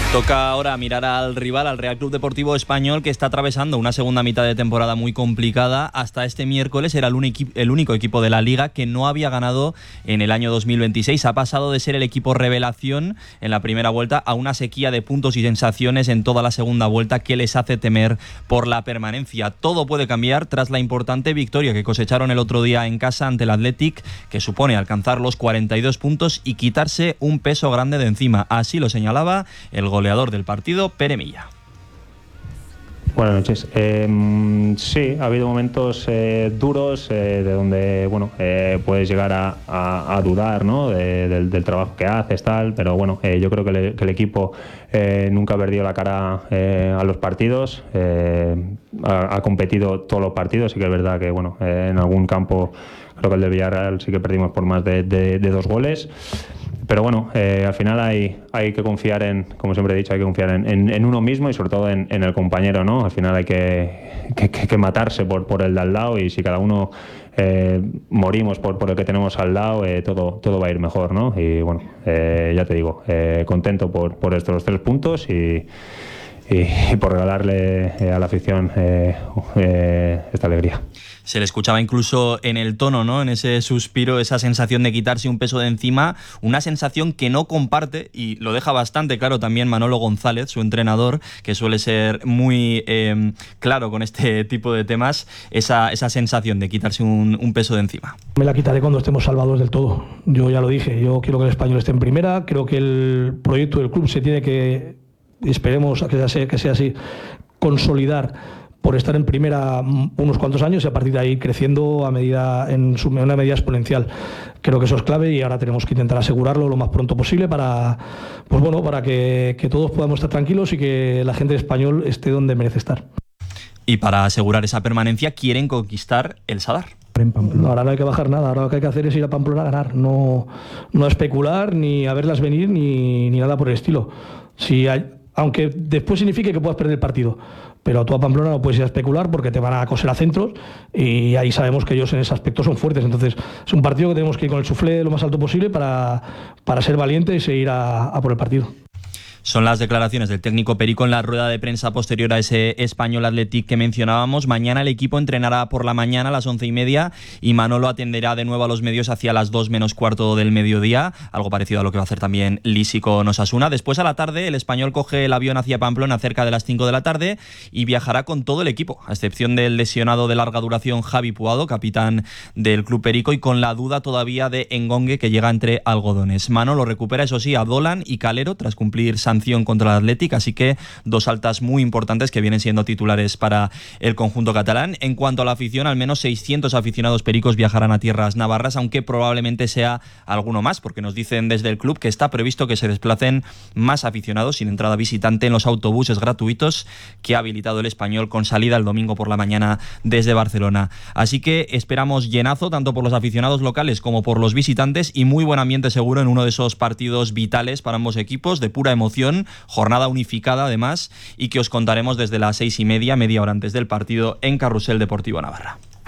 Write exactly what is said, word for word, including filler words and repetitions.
Toca ahora mirar al rival, al Real Club Deportivo Español, que está atravesando una segunda mitad de temporada muy complicada. Hasta este miércoles era el, único, el único equipo de la Liga que no había ganado en el año dos mil veintiséis. Ha pasado de ser el equipo revelación en la primera vuelta a una sequía de puntos y sensaciones en toda la segunda vuelta que les hace temer por la permanencia. Todo puede cambiar tras la importante victoria que cosecharon el otro día en casa ante el Athletic, que supone alcanzar los cuarenta y dos puntos y quitarse un peso grande de encima. Así lo señalaba el gol goleador del partido, Pere Milla. Buenas noches. Eh, sí, ha habido momentos eh, duros eh, de donde bueno eh, puedes llegar a, a, a dudar, ¿no? de, del, del trabajo que haces, tal, pero bueno, eh, yo creo que, le, que el equipo eh, nunca ha perdido la cara eh, a los partidos, eh, ha, ha competido todos los partidos, sí que es verdad que bueno eh, en algún campo, creo que el de Villarreal sí que perdimos por más de, de, de dos goles. Pero bueno, eh, al final hay, hay que confiar en, como siempre he dicho, hay que confiar en, en, en uno mismo y sobre todo en, en el compañero, ¿no? Al final hay que, que, que matarse por, por el de al lado, y si cada uno eh, morimos por, por el que tenemos al lado, eh, todo, todo va a ir mejor, ¿no? Y bueno, eh, ya te digo, eh, contento por, por estos tres puntos y, y, y por regalarle eh, a la afición eh, eh, esta alegría. Se le escuchaba incluso en el tono, ¿no? En ese suspiro, esa sensación de quitarse un peso de encima, una sensación que no comparte, y lo deja bastante claro también Manolo González, su entrenador, que suele ser muy eh, claro con este tipo de temas, esa, esa sensación de quitarse un, un peso de encima. Me la quitaré cuando estemos salvados del todo. Yo ya lo dije, yo quiero que el Español esté en primera, creo que el proyecto del club se tiene que, esperemos que sea, que sea así, consolidar por estar en primera unos cuantos años y a partir de ahí creciendo a medida, en, su, en una medida exponencial. Creo que eso es clave y ahora tenemos que intentar asegurarlo lo más pronto posible para, pues bueno, para que, que todos podamos estar tranquilos y que la gente de Español esté donde merece estar. Y para asegurar esa permanencia quieren conquistar el Sadar. Ahora no hay que bajar nada, ahora lo que hay que hacer es ir a Pamplona a ganar, no, no a especular ni a verlas venir ni, ni nada por el estilo. Si hay, aunque después signifique que puedas perder el partido, pero tú a Pamplona no puedes ir a especular porque te van a coser a centros y ahí sabemos que ellos en ese aspecto son fuertes. Entonces es un partido que tenemos que ir con el suflé lo más alto posible para, para ser valientes y seguir a, a por el partido. Son las declaraciones del técnico Perico en la rueda de prensa posterior a ese Español Athletic que mencionábamos. Mañana el equipo entrenará por la mañana a las once y media y Manolo atenderá de nuevo a los medios hacia las dos menos cuarto del mediodía, algo parecido a lo que va a hacer también Lisi con Osasuna. Después a la tarde el Español coge el avión hacia Pamplona cerca de las cinco de la tarde y viajará con todo el equipo, a excepción del lesionado de larga duración Javi Puado, capitán del club Perico, y con la duda todavía de Engongue, que llega entre algodones. Manolo recupera, eso sí, a Dolan y Calero tras cumplir sanción contra el Athletic, así que dos altas muy importantes que vienen siendo titulares para el conjunto catalán. En cuanto a la afición, al menos seiscientos aficionados pericos viajarán a tierras navarras, aunque probablemente sea alguno más, porque nos dicen desde el club que está previsto que se desplacen más aficionados sin entrada visitante en los autobuses gratuitos que ha habilitado el Español con salida el domingo por la mañana desde Barcelona. Así que esperamos llenazo tanto por los aficionados locales como por los visitantes y muy buen ambiente seguro en uno de esos partidos vitales para ambos equipos, de pura emoción. Jornada unificada además, y que os contaremos desde las seis y media, media hora antes del partido, en Carrusel Deportivo Navarra.